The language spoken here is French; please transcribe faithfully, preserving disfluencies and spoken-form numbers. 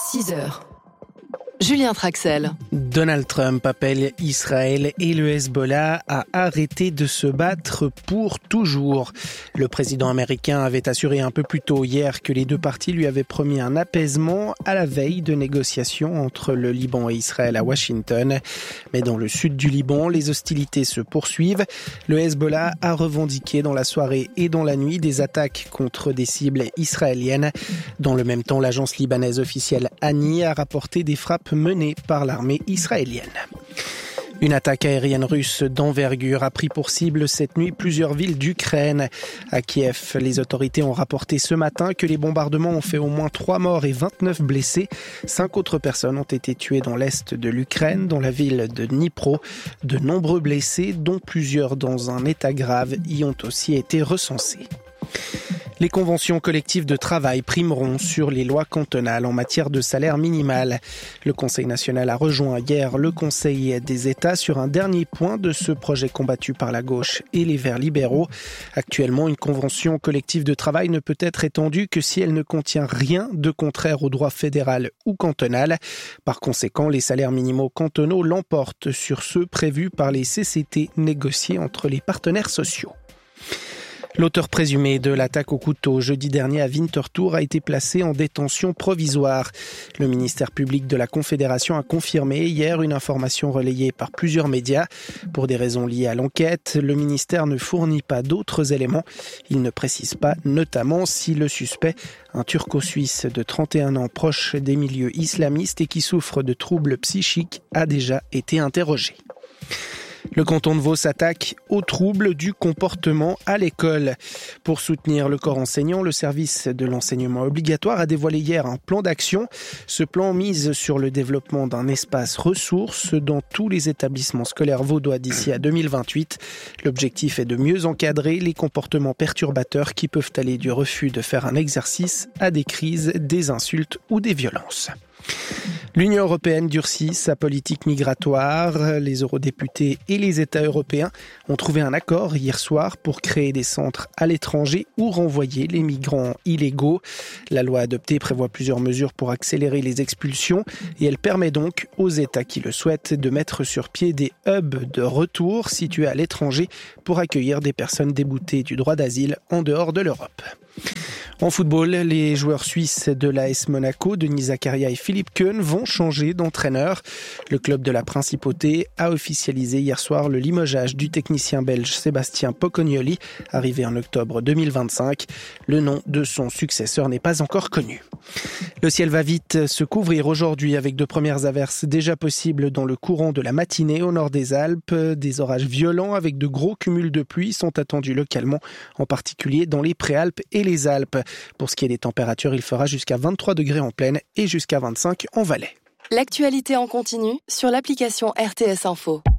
six heures. Julien Traxel. Donald Trump appelle Israël et le Hezbollah à arrêter de se battre pour toujours. Le président américain avait assuré un peu plus tôt hier que les deux parties lui avaient promis un apaisement à la veille de négociations entre le Liban et Israël à Washington. Mais dans le sud du Liban, les hostilités se poursuivent. Le Hezbollah a revendiqué dans la soirée et dans la nuit des attaques contre des cibles israéliennes. Dans le même temps, l'agence libanaise officielle Ani a rapporté des frappes menée par l'armée israélienne. Une attaque aérienne russe d'envergure a pris pour cible cette nuit plusieurs villes d'Ukraine. À Kiev, les autorités ont rapporté ce matin que les bombardements ont fait au moins trois morts et vingt-neuf blessés. Cinq autres personnes ont été tuées dans l'est de l'Ukraine, dans la ville de Dnipro. De nombreux blessés, dont plusieurs dans un état grave, y ont aussi été recensés. Les conventions collectives de travail primeront sur les lois cantonales en matière de salaire minimal. Le Conseil national a rejoint hier le Conseil des États sur un dernier point de ce projet combattu par la gauche et les Verts libéraux. Actuellement, une convention collective de travail ne peut être étendue que si elle ne contient rien de contraire au droit fédéral ou cantonal. Par conséquent, les salaires minimaux cantonaux l'emportent sur ceux prévus par les C C T négociés entre les partenaires sociaux. L'auteur présumé de l'attaque au couteau jeudi dernier à Winterthur a été placé en détention provisoire. Le ministère public de la Confédération a confirmé hier une information relayée par plusieurs médias. Pour des raisons liées à l'enquête, le ministère ne fournit pas d'autres éléments. Il ne précise pas notamment si le suspect, un turco-suisse de trente et un ans proche des milieux islamistes et qui souffre de troubles psychiques, a déjà été interrogé. Le canton de Vaud s'attaque aux troubles du comportement à l'école. Pour soutenir le corps enseignant, le service de l'enseignement obligatoire a dévoilé hier un plan d'action. Ce plan mise sur le développement d'un espace ressources dans tous les établissements scolaires vaudois d'ici à deux mille vingt-huit. L'objectif est de mieux encadrer les comportements perturbateurs qui peuvent aller du refus de faire un exercice à des crises, des insultes ou des violences. L'Union européenne durcit sa politique migratoire. Les eurodéputés et les États européens ont trouvé un accord hier soir pour créer des centres à l'étranger ou renvoyer les migrants illégaux. La loi adoptée prévoit plusieurs mesures pour accélérer les expulsions et elle permet donc aux États qui le souhaitent de mettre sur pied des hubs de retour situés à l'étranger pour accueillir des personnes déboutées du droit d'asile en dehors de l'Europe. En football, les joueurs suisses de l'A S Monaco, Denis Zakaria et Philippe Keun, vont changer d'entraîneur. Le club de la Principauté a officialisé hier soir le limogeage du technicien belge Sébastien Pocognoli, arrivé en octobre deux mille vingt-cinq. Le nom de son successeur n'est pas encore connu. Le ciel va vite se couvrir aujourd'hui avec de premières averses déjà possibles dans le courant de la matinée au nord des Alpes. Des orages violents avec de gros cumuls de pluie sont attendus localement, en particulier dans les Préalpes et les Alpes. Pour ce qui est des températures, il fera jusqu'à vingt-trois degrés en plaine et jusqu'à vingt-cinq en Valais. L'actualité en continu sur l'application R T S Info.